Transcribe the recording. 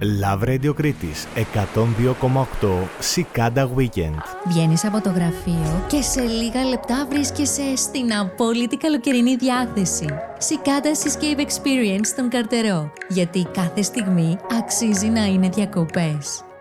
Love Radio Κρήτης 102,8 Cicada Weekend. Βγαίνεις από το γραφείο και σε λίγα λεπτά βρίσκεσαι στην απόλυτη καλοκαιρινή διάθεση. Cicada Escape Experience στον Καρτερό. Γιατί κάθε στιγμή αξίζει να είναι διακοπές.